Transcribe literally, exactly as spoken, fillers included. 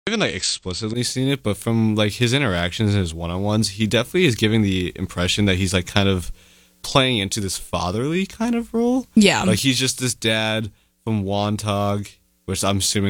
I haven't like explicitly seen it, but from like his interactions and his one-on-ones, he definitely is giving the impression that he's like kind of playing into this fatherly kind of role. Yeah. Like he's just this dad from Wantagh, which I'm assuming